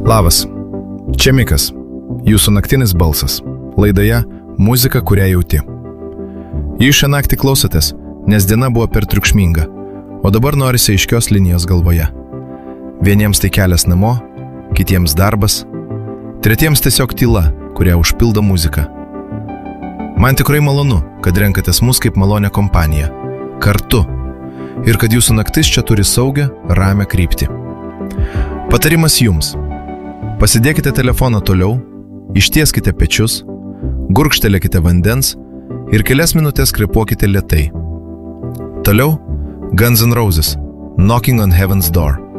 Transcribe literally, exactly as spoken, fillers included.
Labas, čia Mikas, jūsų naktinis balsas, laidoje Muzika, kurią jauti. Jūs šią naktį klausotės, nes diena buvo per triukšminga, o dabar norisi aiškios linijos galvoje. Vieniems tai kelias namo, kitiems darbas, tretiems tiesiog tyla, kurią užpildo muzika. Man tikrai malonu, kad renkatės mus kaip malonę kompaniją, kartu, ir kad jūsų naktis čia turi saugią, ramią kryptį. Patarimas jums. Pasidėkite telefoną toliau, ištieskite pečius, gurkštelėkite vandens ir kelias minutės kvėpuokite lėtai. Toliau Guns N' Roses, Knocking on Heaven's Door.